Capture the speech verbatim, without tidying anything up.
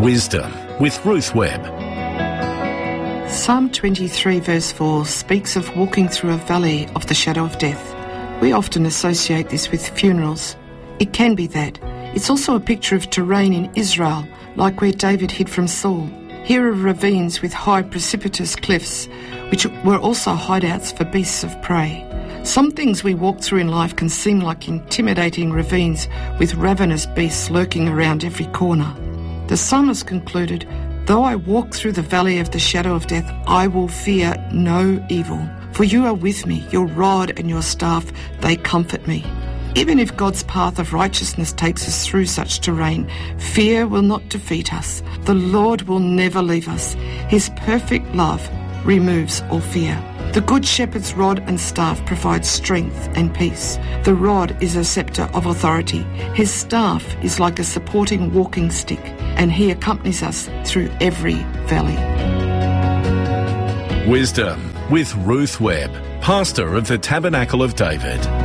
Wisdom with Ruth Webb. Psalm twenty-three verse four speaks of walking through a valley of the shadow of death. We often associate this with funerals. It can be that. It's also a picture of terrain in Israel, like where David hid from Saul. Here are ravines with high precipitous cliffs, which were also hideouts for beasts of prey. Some things we walk through in life can seem like intimidating ravines with ravenous beasts lurking around every corner. The psalmist concluded, "Though I walk through the valley of the shadow of death, I will fear no evil. For you are with me, your rod and your staff, they comfort me." Even if God's path of righteousness takes us through such terrain, fear will not defeat us. The Lord will never leave us. His perfect love removes all fear. The Good Shepherd's rod and staff provide strength and peace. The rod is a scepter of authority. His staff is like a supporting walking stick, and he accompanies us through every valley. Wisdom with Ruth Webb, pastor of the Tabernacle of David.